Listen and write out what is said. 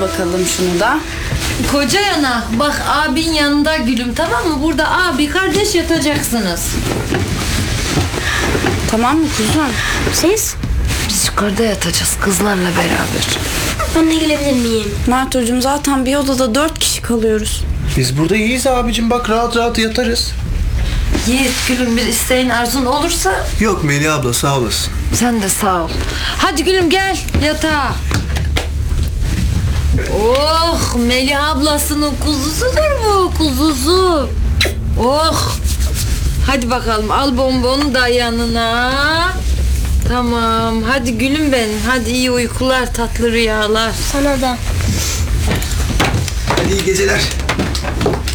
bakalım şunu da. Koca yana bak, abin yanında gülüm, tamam mı? Burada abi kardeş yatacaksınız. Tamam mı kuzum? Siz? Biz yukarıda yatacağız kızlarla beraber. Ben de gelebilir miyim? Mert hocam, zaten bir odada 4 kişi kalıyoruz. Biz burada iyiyiz abicim, bak rahat rahat yatarız. Yiğit gülüm, bir isteğin arzun olursa. Yok Melih abla, sağ olasın. Sen de sağ ol. Hadi gülüm gel yatağa. Oh, Melih ablasının kuzusudur bu, kuzusu. Oh. Hadi bakalım, al bonbonu da yanına. Tamam, hadi gülüm benim. Hadi iyi uykular, tatlı rüyalar. Sana da. Hadi iyi geceler.